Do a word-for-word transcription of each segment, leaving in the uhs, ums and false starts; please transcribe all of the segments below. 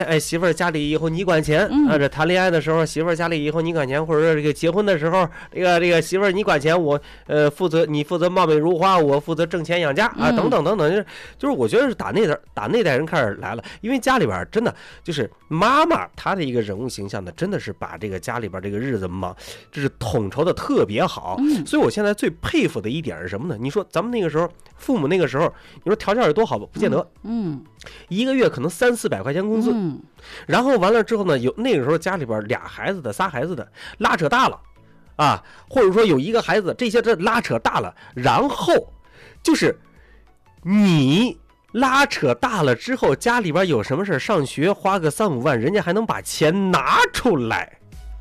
哎，媳妇儿家里以后你管钱、嗯、啊，这谈恋爱的时候媳妇儿家里以后你管钱，或者说这个结婚的时候，这个这个媳妇儿你管钱，我呃负责你负责貌美如花，我负责挣钱养家啊，等等等等，就是就是我觉得是打那代打那代人开始来了，因为家里边真的就是妈妈她的一个人物形象呢，真的是把这个家里边这个日子嘛，就是统筹的特别好，嗯、所以我现在最佩服的一点是什么呢？你说咱们那个时候父母那个时候，你说条件有多好吧？不见得，嗯，一个月可能三四百块钱工资。嗯然后完了之后呢，有那个时候家里边俩孩子的仨孩子的拉扯大了啊，或者说有一个孩子，这些这拉扯大了，然后就是你拉扯大了之后，家里边有什么事上学花个三五万，人家还能把钱拿出来，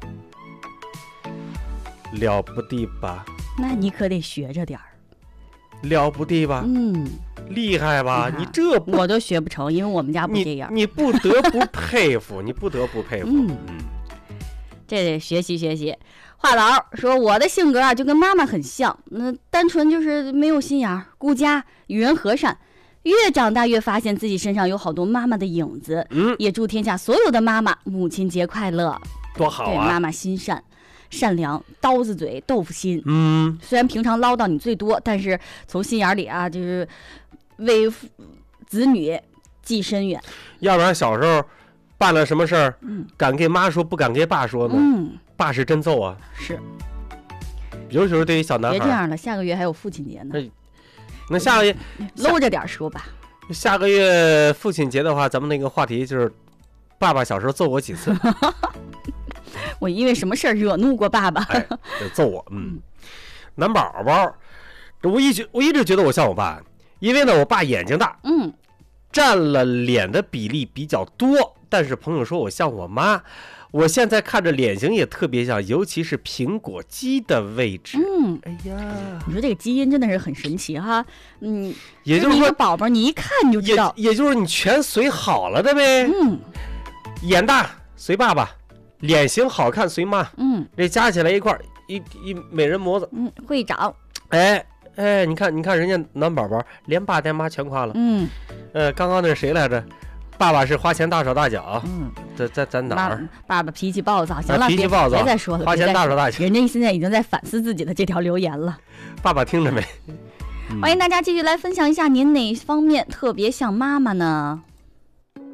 了不地吧？ 那你可得学着点儿。 了不地吧？嗯，厉害吧？你这我都学不成，因为我们家不这样。 你, 你不得不佩服，你不得不佩服。嗯，嗯这得学习学习。话痨说我的性格啊，就跟妈妈很像，那、呃、单纯就是没有心眼，顾家，与人和善。越长大越发现自己身上有好多妈妈的影子。嗯，也祝天下所有的妈妈母亲节快乐。 多好啊！ 对妈妈心善。善良，刀子嘴豆腐心。 嗯， 虽然平常唠叨你最多，但是从心眼里啊，就是为子女计深远。 要不然小时候办了什么事儿，嗯，敢给妈说，不敢给爸说呢？嗯，爸是真揍啊。 是。 尤其是对于小男孩。 别这样了，下个月还有父亲节呢。 那下个月搂着点说吧。 下个月父亲节的话，咱们那个话题就是爸爸小时候揍我几次。 我因为什么事儿惹怒过爸爸？ 哎，揍我。嗯，男宝宝，我一直我一直觉得我像我爸，因为呢，我爸眼睛大， 嗯， 占了脸的比例比较多。但是朋友说我像我妈，我现在看着脸型也特别像，尤其是苹果肌的位置。 嗯， 哎呀， 你说这个基因真的是很神奇哈。嗯， 也就是说， 宝宝你一看你就知道， 也, 也就是你全随好了的呗。 嗯， 眼大随爸爸。脸型好看随妈， 嗯， 这加起来一块一一美人模子， 嗯，会长， 哎哎，你看你看人家男宝宝连爸带妈全夸了， 嗯， 呃，刚刚那是谁来着？爸爸是花钱大手大脚， 嗯， 在在在哪儿？ 爸爸脾气暴躁，行了， 脾气暴躁， 别再说了， 花钱大手大脚， 人家现在已经在反思自己的这条留言了。 爸爸听着没？ 欢迎大家继续来分享一下您哪方面特别像妈妈呢？